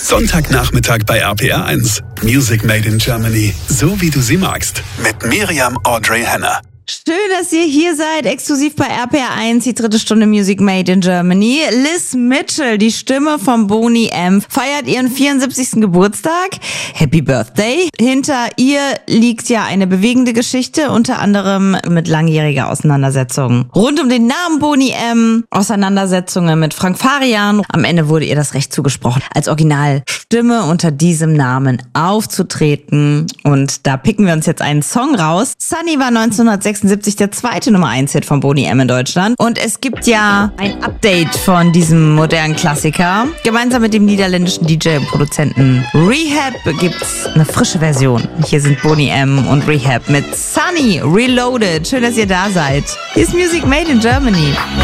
Sonntagnachmittag bei RPR1. Music Made in Germany. So wie du sie magst. Mit Miriam Audrey Henner. Schön, dass ihr hier seid, exklusiv bei RPR1, die 3. Stunde Music Made in Germany. Liz Mitchell, die Stimme von Boney M., feiert ihren 74. Geburtstag. Happy Birthday. Hinter ihr liegt ja eine bewegende Geschichte, unter anderem mit langjähriger Auseinandersetzung rund um den Namen Boney M., Auseinandersetzungen mit Frank Farian. Am Ende wurde ihr das Recht zugesprochen, als Originalstimme unter diesem Namen aufzutreten. Und da picken wir uns jetzt einen Song raus. Sunny war 1976 der zweite Nummer 1-Hit von Boney M. in Deutschland. Und es gibt ja ein Update von diesem modernen Klassiker. Gemeinsam mit dem niederländischen DJ und Produzenten Rehab gibt's eine frische Version. Hier sind Boney M. und Rehab mit Sunny Reloaded. Schön, dass ihr da seid. Hier ist Music Made in Germany.